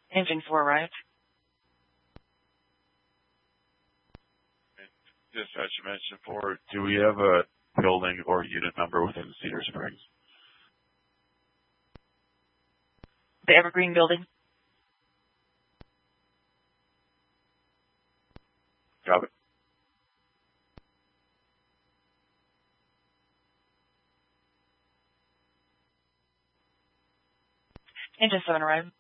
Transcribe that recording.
Engine 4 arrived. Dispatch, you mentioned 4. Do we have a building or unit number within Cedar Springs? The Evergreen Building. Got it. Engine 7 arrived.